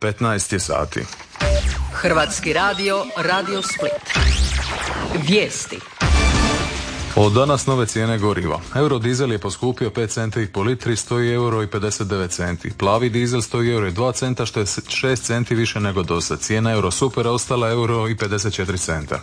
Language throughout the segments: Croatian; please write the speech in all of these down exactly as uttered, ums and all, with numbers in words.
petnaest je sati. Hrvatski radio, Radio Split. Vijesti. Od danas nove cijene goriva. Eurodizel je poskupio pet centi po litri, stoji euro i pedeset devet centi. Plavi dizel stoji euro i dva centa, što je šest centi više nego dosad. Cijena Eurosupera ostala euro i pedeset četiri centa.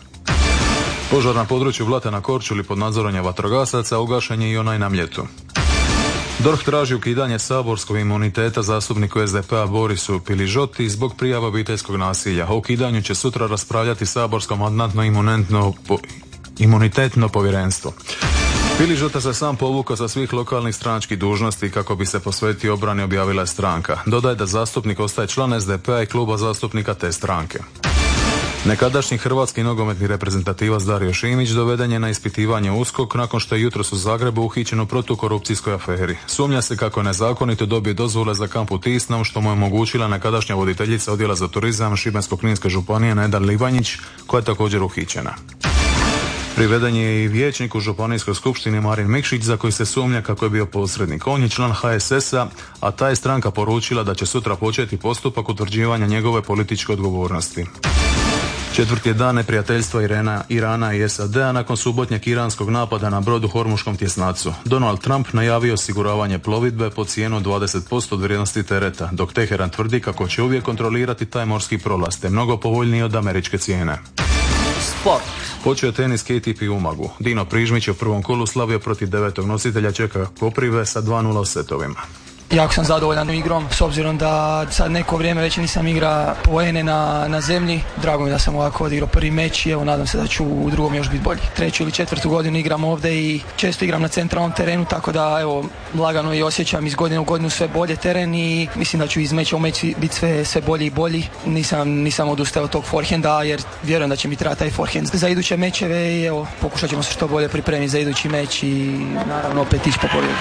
Požar na području Blata na Korčuli pod nadzorom vatrogasaca ugašen je i onaj na Mljetu. D O R H traži ukidanje saborskog imuniteta zastupniku S D P-a Borisu Piližoti zbog prijava obiteljskog nasilja. O ukidanju će sutra raspravljati saborsko mandatno-imunentno po, imunitetno povjerenstvo. Piližota se sam povukao sa svih lokalnih stranačkih dužnosti kako bi se posvetio obrani, objavila je stranka. Dodaje da zastupnik ostaje član S D P-a i kluba zastupnika te stranke. Nekadašnji hrvatski nogometni reprezentativac Dario Šimić doveden je na ispitivanje u USKOK nakon što je jutros u Zagrebu uhićen u protukorupcijskoj aferi. Sumnja se kako je nezakonito dobio dozvole za kamp u Tisnom, što mu je omogućila nekadašnja voditeljica odjela za turizam Šibensko-kninske županije Neda Livanjić, koja je također uhićena. Priveden je i vijećnik u županijskoj skupštini Marin Mikšić, za koji se sumnja kako je bio posrednik. On je član H S S-a, a ta je stranka poručila da će sutra početi postupak utvrđivanja njegove političke odgovornosti. Četvrti je dan neprijateljstva Irana, Irana i S A D-a nakon subotnjeg iranskog napada na brod u Hormuškom tjesnacu. Donald Trump najavio osiguravanje plovidbe po cijenu dvadeset posto od vrijednosti tereta, dok Teheran tvrdi kako će uvijek kontrolirati taj morski prolaz, te mnogo povoljniji od američke cijene. Sport. Počeo je tenis K T P u Umagu. Dino Prižmić je u prvom kolu slavio protiv devetog nositelja Čeka Koprive sa dva nula u setovima. Jako sam zadovoljan igrom, s obzirom da sad neko vrijeme već nisam igra poene na, na zemlji. Drago mi da sam ovako odigrao prvi meč i evo nadam se da ću u drugom još biti bolji. Treću ili četvrtu godinu igram ovdje i često igram na centralnom terenu, tako da evo lagano i osjećam iz godine u godinu sve bolje teren i mislim da ću iz meča u meč biti sve, sve bolji i bolji. Nisam, nisam odustao od tog forehanda jer vjerujem da će mi trebati taj forehand za iduće mečeve i evo pokušat ćemo se što bolje pripremiti za idući meč i naravno opet ići po pobjedu.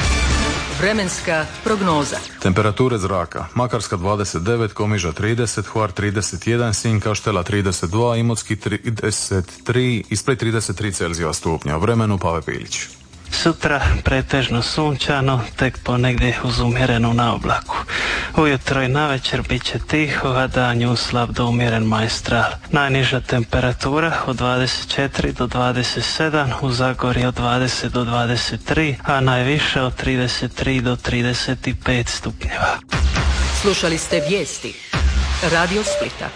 Vremenska prognoza. Temperature zraka. Makarska dvadeset devet, Komiža trideset, Hvar trideset jedan, Sinj, Kaštela trideset dva, Imotski trideset tri i Split trideset tri Celzijeva stupnja. Vremenu Pave Pilić. Sutra pretežno sunčano, tek ponegdje uz umjerenu naoblaku. Ujutro i navečer bit će tiho, a dan slab do umjeren majstral. Najniža temperatura od dvadeset četiri do dvadeset sedam, u Zagorju od dvadeset do dvadeset tri, a najviše od trideset tri do trideset pet stupnjeva. Slušali ste vijesti Radio Splita.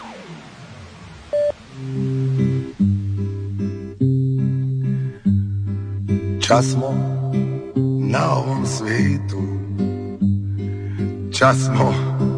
Čas smo na ovom svijetu, čas smo